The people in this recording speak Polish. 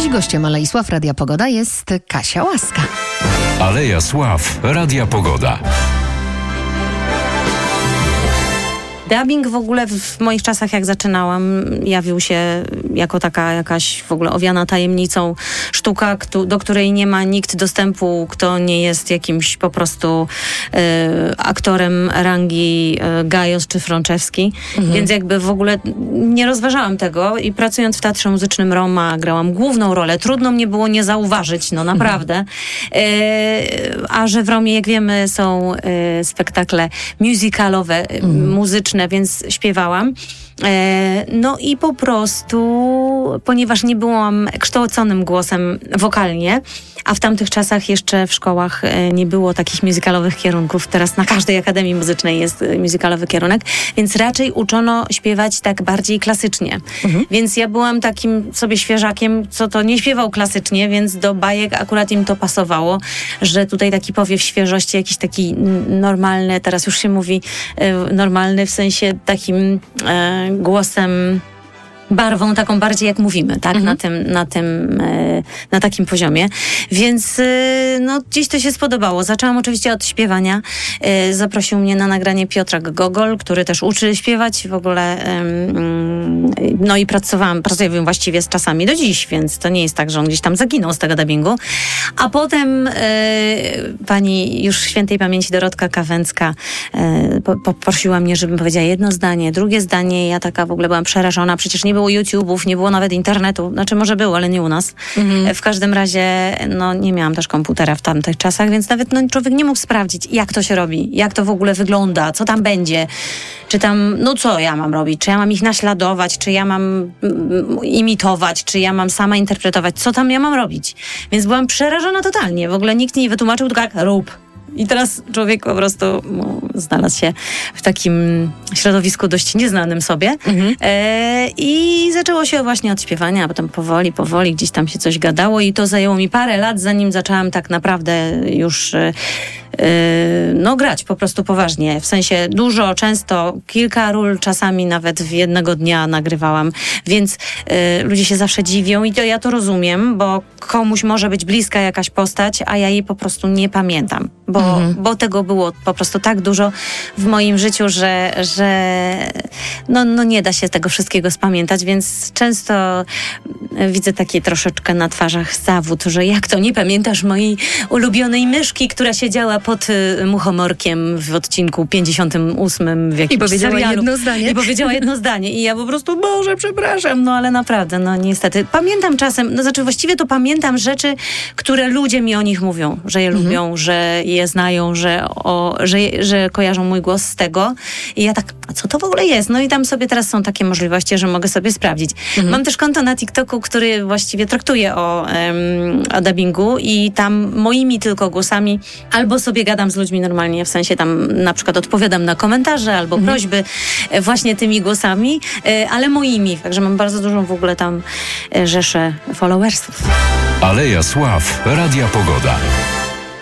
Dziś gościem Alei Sław Radia Pogoda jest Kasia Łaska. Aleja Sław Radia Pogoda. Dubbing w ogóle w moich czasach, jak zaczynałam, jawił się jako taka jakaś w ogóle owiana tajemnicą sztuka, do której nie ma nikt dostępu, kto nie jest jakimś po prostu aktorem rangi Gajos czy Frączewski. Więc jakby w ogóle nie rozważałam tego i pracując w Teatrze Muzycznym Roma grałam główną rolę. Trudno mnie było nie zauważyć, no naprawdę. A że w Romie, jak wiemy, są spektakle musicalowe, muzyczne, więc śpiewałam. No i po prostu, ponieważ nie byłam kształconym głosem wokalnie, a w tamtych czasach jeszcze w szkołach nie było takich musicalowych kierunków. Teraz na każdej akademii muzycznej jest musicalowy kierunek, więc raczej uczono śpiewać tak bardziej klasycznie. Więc ja byłam takim sobie świeżakiem, co to nie śpiewał klasycznie, więc do bajek akurat im to pasowało, że tutaj taki powiew świeżości, jakiś taki normalny, teraz już się mówi normalny w sensie takim głosem, barwą taką bardziej jak mówimy, tak? Na takim poziomie. Więc no gdzieś to się spodobało. Zaczęłam oczywiście od śpiewania. Zaprosił mnie na nagranie Piotrek Gogol, który też uczy śpiewać w ogóle. No i pracuję właściwie z czasami do dziś, więc to nie jest tak, że on gdzieś tam zaginął z tego dubbingu. A potem pani już świętej pamięci Dorotka Kawęcka poprosiła mnie, żebym powiedziała jedno zdanie, drugie zdanie. Ja taka w ogóle byłam przerażona. Przecież nie było YouTube'ów, nie było nawet internetu. Znaczy może było, ale nie u nas. W każdym razie no nie miałam też komputera w tamtych czasach, więc nawet człowiek nie mógł sprawdzić, jak to się robi, jak to w ogóle wygląda, co tam będzie, czy tam, no co ja mam robić, czy ja mam ich naśladować, czy ja mam imitować, czy ja mam sama interpretować, co tam ja mam robić. Więc byłam przerażona totalnie. W ogóle nikt nie wytłumaczył, tylko jak rób. I teraz człowiek po prostu znalazł się w takim środowisku dość nieznanym sobie. I zaczęło się właśnie od śpiewania, a potem powoli gdzieś tam się coś gadało i to zajęło mi parę lat, zanim zaczęłam tak naprawdę już grać po prostu poważnie. W sensie dużo, często, kilka ról, czasami nawet w jednego dnia nagrywałam, więc ludzie się zawsze dziwią i ja to rozumiem, bo komuś może być bliska jakaś postać, a ja jej po prostu nie pamiętam, bo tego było po prostu tak dużo w moim życiu, że nie da się tego wszystkiego spamiętać, więc często widzę takie troszeczkę na twarzach zawód, że jak to nie pamiętasz mojej ulubionej myszki, która siedziała pod muchomorkiem w odcinku 58 w jakimś serialu. I powiedziała jedno zdanie. I ja po prostu, Boże, przepraszam, ale naprawdę, niestety. Pamiętam czasem, właściwie to pamiętam rzeczy, które ludzie mi o nich mówią, że je lubią, że je znają, że kojarzą mój głos z tego. I ja tak, a co to w ogóle jest? No i tam sobie teraz są takie możliwości, że mogę sobie sprawdzić. Mam też konto na TikToku, który właściwie traktuje o dubbingu i tam moimi tylko głosami albo sobie gadam z ludźmi normalnie, w sensie tam na przykład odpowiadam na komentarze albo prośby właśnie tymi głosami, ale moimi. Także mam bardzo dużą w ogóle tam rzeszę followersów. Aleja Sław Radia Pogoda.